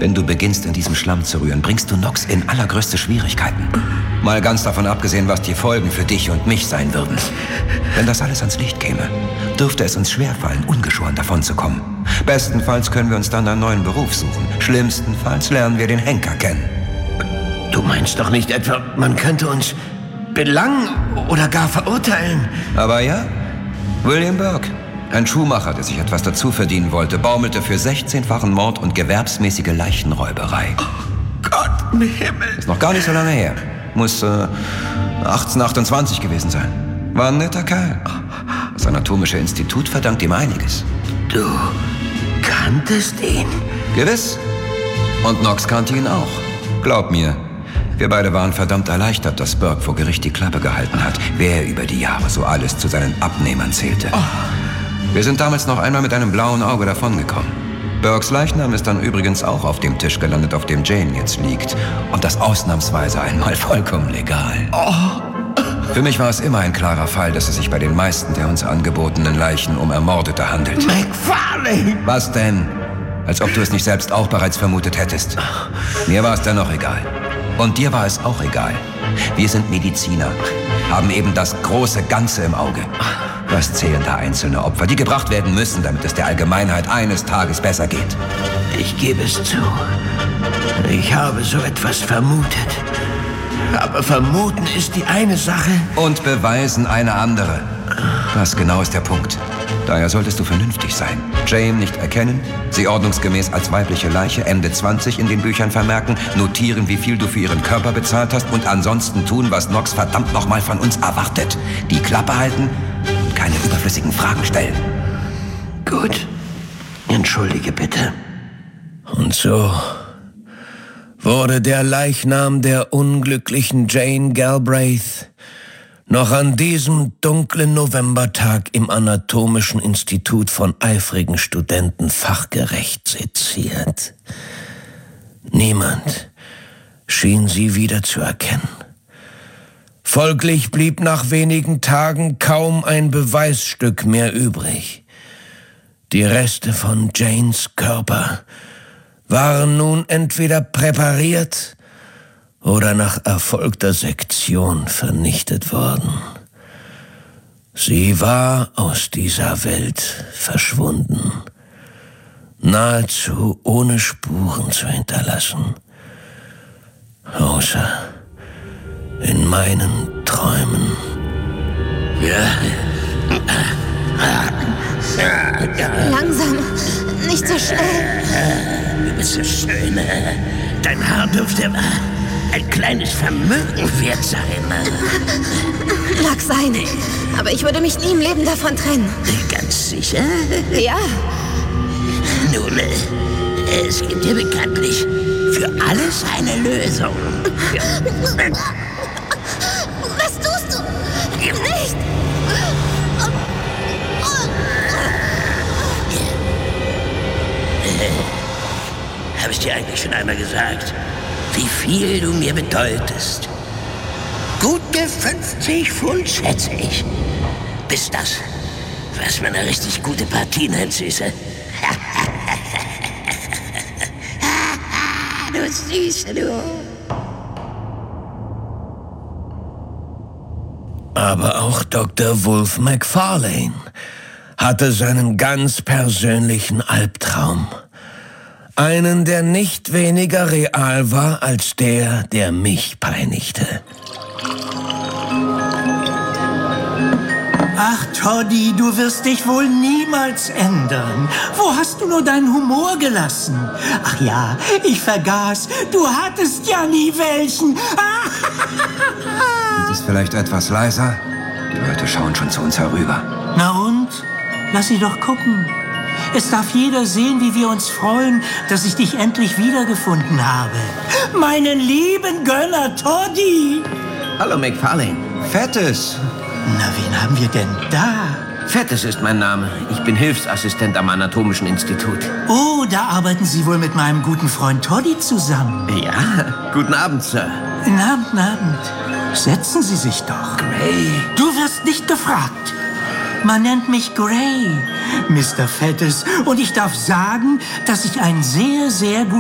Wenn du beginnst, in diesem Schlamm zu rühren, bringst du Nox in allergrößte Schwierigkeiten. Mal ganz davon abgesehen, was die Folgen für dich und mich sein würden. Wenn das alles ans Licht käme, dürfte es uns schwerfallen, ungeschoren davonzukommen. Bestenfalls können wir uns dann einen neuen Beruf suchen. Schlimmstenfalls lernen wir den Henker kennen. Du meinst doch nicht etwa, man könnte uns belangen oder gar verurteilen? Aber ja, William Burke, ein Schuhmacher, der sich etwas dazu verdienen wollte, baumelte für 16-fachen Mord und gewerbsmäßige Leichenräuberei. Oh Gott im Himmel. Ist noch gar nicht so lange her. Muss 1828 gewesen sein. War ein netter Kerl. Das Anatomische Institut verdankt ihm einiges. Du kanntest ihn? Gewiss. Und Nox kannte ihn auch. Glaub mir, wir beide waren verdammt erleichtert, dass Burke vor Gericht die Klappe gehalten hat, wer über die Jahre so alles zu seinen Abnehmern zählte. Wir sind damals noch einmal mit einem blauen Auge davongekommen. Burkes Leichnam ist dann übrigens auch auf dem Tisch gelandet, auf dem Jane jetzt liegt. Und das ausnahmsweise einmal vollkommen legal. Für mich war es immer ein klarer Fall, dass es sich bei den meisten der uns angebotenen Leichen um Ermordete handelt. McFarlane! Was denn? Als ob du es nicht selbst auch bereits vermutet hättest. Mir war es dennoch egal. Und dir war es auch egal. Wir sind Mediziner, haben eben das große Ganze im Auge. Was zählen da einzelne Opfer, die gebracht werden müssen, damit es der Allgemeinheit eines Tages besser geht? Ich gebe es zu. Ich habe so etwas vermutet. Aber vermuten ist die eine Sache. Und beweisen eine andere. Das genau ist der Punkt. Daher solltest du vernünftig sein. Jane nicht erkennen, sie ordnungsgemäß als weibliche Leiche Ende 20 in den Büchern vermerken, notieren, wie viel du für ihren Körper bezahlt hast und ansonsten tun, was Nox verdammt nochmal von uns erwartet. Die Klappe halten und keine überflüssigen Fragen stellen. Gut. Entschuldige bitte. Und so wurde der Leichnam der unglücklichen Jane Galbraith noch an diesem dunklen Novembertag im Anatomischen Institut von eifrigen Studenten fachgerecht seziert. Niemand schien sie wiederzuerkennen. Folglich blieb nach wenigen Tagen kaum ein Beweisstück mehr übrig. Die Reste von Janes Körper waren nun entweder präpariert oder nach erfolgter Sektion vernichtet worden. Sie war aus dieser Welt verschwunden, nahezu ohne Spuren zu hinterlassen, außer in meinen Träumen. Langsam, nicht so schnell. Du bist so schön. Dein Haar dürfte ein kleines Vermögen wert sein. Mag sein, aber ich würde mich nie im Leben davon trennen. Ganz sicher? Ja. Nun, es gibt ja bekanntlich für alles eine Lösung. Was tust du? Nicht! Habe ich dir eigentlich schon einmal gesagt, wie viel du mir bedeutest? Gute 50 Pfund, schätze ich. Bist das, was man eine richtig gute Partie nennt, Süße? Du Süße, du. Aber auch Dr. Wolf McFarlane hatte seinen ganz persönlichen Albtraum. Einen, der nicht weniger real war als der, der mich peinigte. Ach, Toddy, du wirst dich wohl niemals ändern. Wo hast du nur deinen Humor gelassen? Ach ja, ich vergaß, du hattest ja nie welchen. Ist es vielleicht etwas leiser? Die Leute schauen schon zu uns herüber. Na und? Lass sie doch gucken. Es darf jeder sehen, wie wir uns freuen, dass ich dich endlich wiedergefunden habe. Meinen lieben Gönner Toddy. Hallo, McFarlane. Fettes! Na, wen haben wir denn da? Fettes ist mein Name. Ich bin Hilfsassistent am Anatomischen Institut. Oh, da arbeiten Sie wohl mit meinem guten Freund Toddy zusammen. Ja, guten Abend, Sir. Guten Abend. Setzen Sie sich doch. Gray. Du wirst nicht gefragt. Man nennt mich Gray, Mr. Fettes. Und ich darf sagen, dass ich ein sehr, sehr